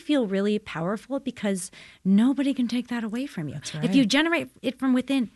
feel really powerful because nobody can take that away from you. That's right. If you generate it from within,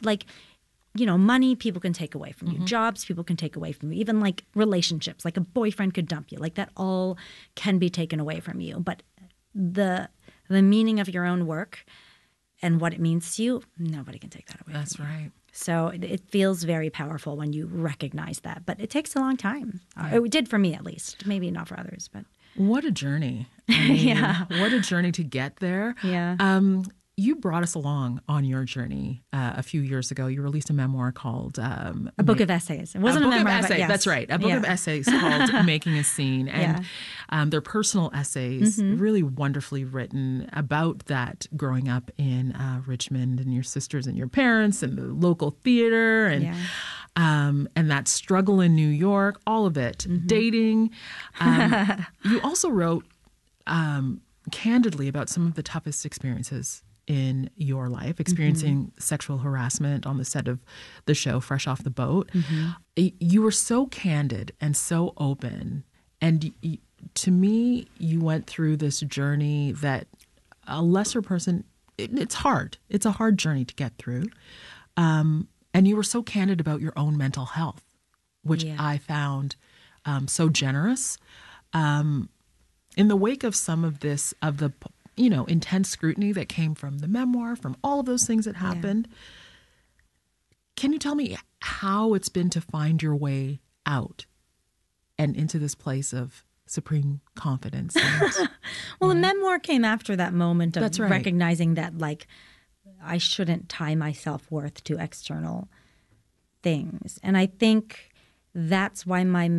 money people can take away from you. Jobs people can take away from you. Even like relationships, like a boyfriend could dump you. Like that all can be taken away from you. But the meaning of your own work and what it means to you, nobody can take that away That's from you. right. So it feels very powerful when you recognize that. But it takes a long time. It did for me, at least. Maybe not for others, but... What a journey. I mean, Yeah. What a journey to get there. Yeah. You brought us along on your journey a few years ago. You released a memoir called... A book of essays. It wasn't a memoir, book of essays. but yes. That's right. A book of essays called Making a Scene. And they're personal essays, really wonderfully written about that growing up in Richmond and your sisters and your parents and the local theater and that struggle in New York, all of it, dating. You also wrote candidly about some of the toughest experiences in your life, experiencing sexual harassment on the set of the show Fresh Off the Boat. You were so candid and so open. And to me, you went through this journey that a lesser person, it's hard. It's a hard journey to get through. And you were so candid about your own mental health, which I found so generous. In the wake of some of this, of the intense scrutiny that came from the memoir, from all of those things that happened. Can you tell me how it's been to find your way out and into this place of supreme confidence? Well, the memoir came after that moment of That's right. recognizing that, like, I shouldn't tie my self-worth to external things. And I think that's why my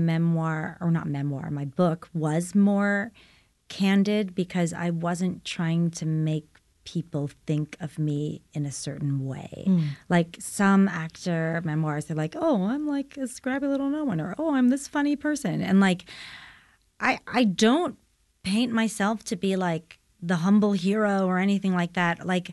my book was more candid, because I wasn't trying to make people think of me in a certain way. Like some actor memoirs, they're like, oh, I'm like a scrappy little no one, or oh, I'm this funny person. And like, I don't paint myself to be like the humble hero or anything like that. Like,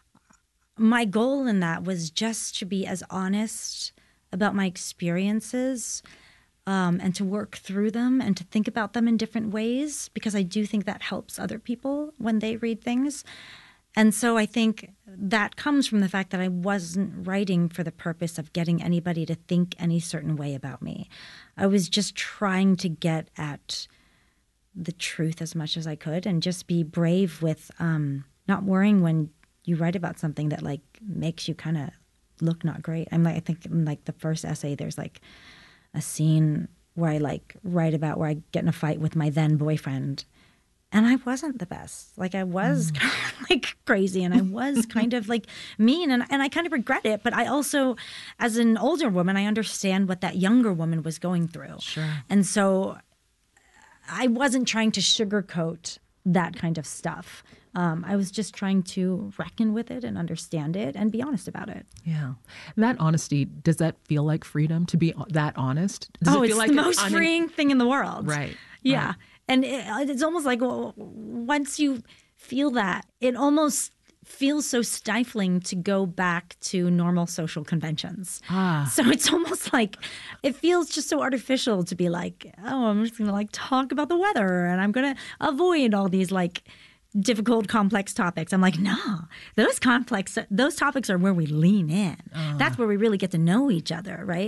my goal in that was just to be as honest about my experiences and to work through them and to think about them in different ways, because I do think that helps other people when they read things. And so I think that comes from the fact that I wasn't writing for the purpose of getting anybody to think any certain way about me. I was just trying to get at the truth as much as I could and just be brave with not worrying when you write about something that like makes you kind of look not great. I think in like the first essay, there's like a scene where I like write about where I get in a fight with my then boyfriend, and I wasn't the best. Like I was kind of like crazy, and I was kind of like mean, and I kind of regret it. But I also, as an older woman, I understand what that younger woman was going through. Sure. And so I wasn't trying to sugarcoat that kind of stuff. I was just trying to reckon with it and understand it and be honest about it. Yeah. And that honesty, does that feel like freedom to be that honest? Does it it's feel like the most freeing thing in the world. Right. Yeah. Right. And it's almost like once you feel that, it almost feels so stifling to go back to normal social conventions. So it's almost like it feels just so artificial to be like, oh, I'm just going to like talk about the weather and I'm going to avoid all these like difficult, complex topics. I'm like, no, those topics are where we lean in. That's where we really get to know each other, right?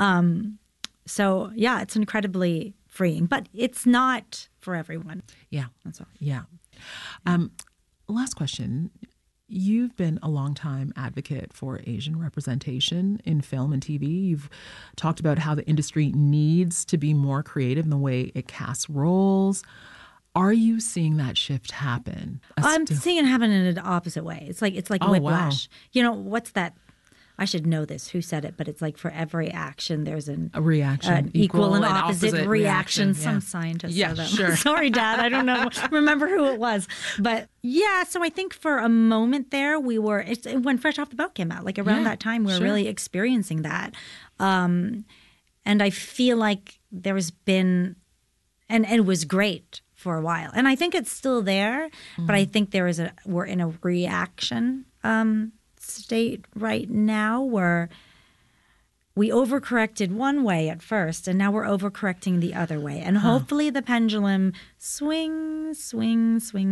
So yeah, it's incredibly freeing, but it's not for everyone. Yeah. That's all. Yeah. Last question. You've been a longtime advocate for Asian representation in film and TV. You've talked about how the industry needs to be more creative in the way it casts roles. Are you seeing that shift happen? I'm seeing it happen in an opposite way. It's like whiplash. Wow. You know, what's that? I should know this. Who said it? But it's like for every action, there's a reaction. An equal and opposite reaction. Yeah. Some scientist said that. Sure. Sorry, Dad. I don't remember who it was. But yeah, so I think for a moment there, when Fresh Off the Boat came out, like around that time, we were really experiencing that. And I feel like there's been, and it was great for a while. And I think it's still there, but I think we're in a reaction state right now where we overcorrected one way at first and now we're overcorrecting the other way. And hopefully the pendulum swings